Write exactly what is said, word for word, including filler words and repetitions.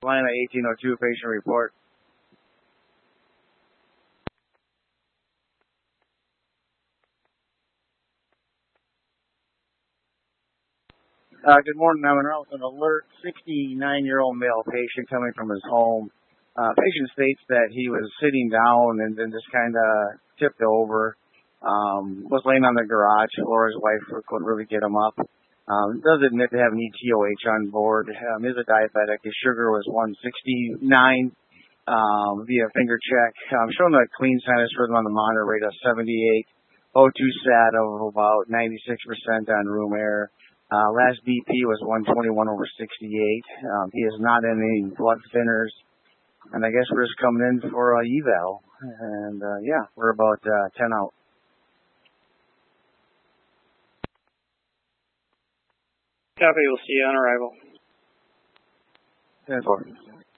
Atlanta eighteen oh two, patient report. Uh, good morning. I'm an alert sixty-nine-year-old male patient coming from his home. Uh, patient states that he was sitting down and then just kind of tipped over. Um, was laying on the garage floor. His wife couldn't really get him up. Um, does admit to having E T O H on board. Um, is a diabetic. His sugar was one sixty-nine um, via finger check. I'm showing a clean sinus rhythm on the monitor rate of seventy-eight. O two sat of about ninety-six percent on room air. Uh, last B P was one twenty-one over sixty-eight. Um, he is not in any blood thinners. And I guess we're just coming in for a eval. And, uh, yeah, we're about uh, ten out. Copy, we'll see you on arrival. ten four.